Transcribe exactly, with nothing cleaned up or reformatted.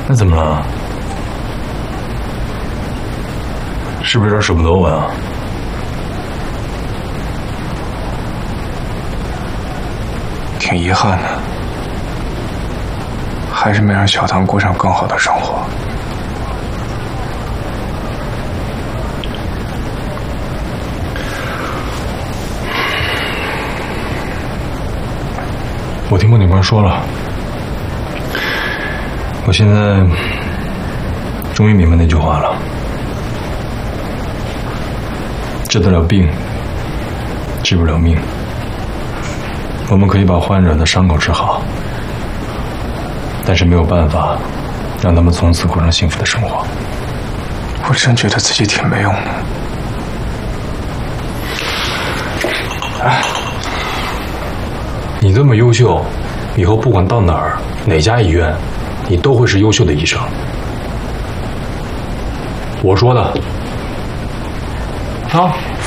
那怎么了？是不是有点舍不得我呀？ 挺遗憾的，还是没让小唐过上更好的生活。 我听孟警官说了，我现在终于明白那句话了：治得了病，治不了命。我们可以把患者的伤口治好，但是没有办法让他们从此过上幸福的生活。 我真觉得自己挺没用的。 哎，你这么优秀，以后不管到哪儿哪家医院，你都会是优秀的医生。我说的，啊。